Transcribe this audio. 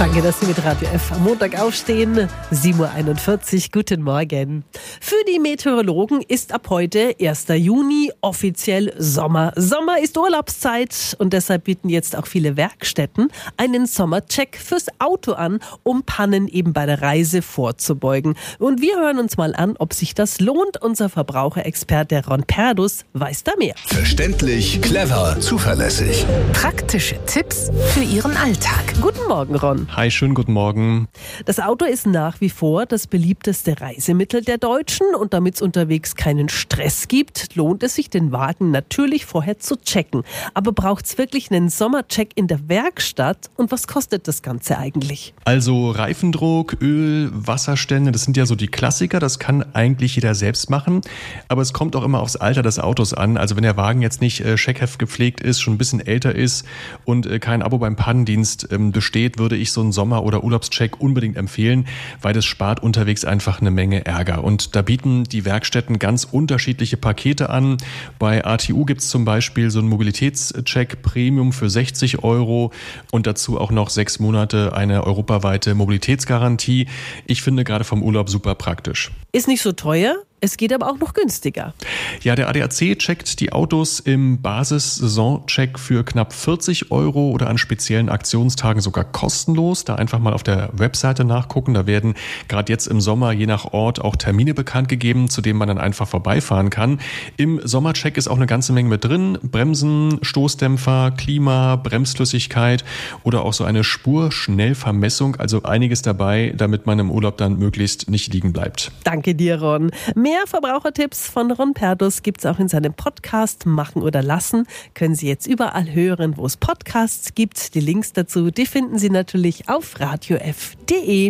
Danke, dass Sie mit Radio F am Montag aufstehen. 7.41 Uhr, guten Morgen. Für die Meteorologen ist ab heute, 1. Juni, offiziell Sommer. Sommer ist Urlaubszeit und deshalb bieten jetzt auch viele Werkstätten einen Sommercheck fürs Auto an, um Pannen eben bei der Reise vorzubeugen. Und wir hören uns mal an, ob sich das lohnt. Unser Verbraucherexperte Ron Perdus weiß da mehr. Verständlich, clever, zuverlässig. Praktische Tipps für Ihren Alltag. Guten Morgen, Ron. Hi, schönen guten Morgen. Das Auto ist nach wie vor das beliebteste Reisemittel der Deutschen und damit es unterwegs keinen Stress gibt, lohnt es sich, den Wagen natürlich vorher zu checken. Aber braucht es wirklich einen Sommercheck in der Werkstatt und was kostet das Ganze eigentlich? Also Reifendruck, Öl, Wasserstände, das sind ja so die Klassiker, das kann eigentlich jeder selbst machen, aber es kommt auch immer aufs Alter des Autos an. Also wenn der Wagen jetzt nicht Scheckheft gepflegt ist, schon ein bisschen älter ist und kein Abo beim Pannendienst besteht, würde ich so einen Sommer- oder Urlaubscheck unbedingt empfehlen, weil das spart unterwegs einfach eine Menge Ärger. Und da bieten die Werkstätten ganz unterschiedliche Pakete an. Bei ATU gibt es zum Beispiel so einen Mobilitätscheck Premium für 60 € und dazu auch noch 6 Monate eine europaweite Mobilitätsgarantie. Ich finde gerade vom Urlaub super praktisch. Ist nicht so teuer? Es geht aber auch noch günstiger. Ja, der ADAC checkt die Autos im Basis-Saison-Check für knapp 40 € oder an speziellen Aktionstagen sogar kostenlos. Da einfach mal auf der Webseite nachgucken. Da werden gerade jetzt im Sommer je nach Ort auch Termine bekannt gegeben, zu denen man dann einfach vorbeifahren kann. Im Sommercheck ist auch eine ganze Menge mit drin. Bremsen, Stoßdämpfer, Klima, Bremsflüssigkeit oder auch so eine Spurschnellvermessung. Also einiges dabei, damit man im Urlaub dann möglichst nicht liegen bleibt. Danke dir, Ron. Mehr Verbrauchertipps von Ron Perdus gibt es auch in seinem Podcast Machen oder Lassen. Können Sie jetzt überall hören, wo es Podcasts gibt. Die Links dazu, die finden Sie natürlich auf radiof.de.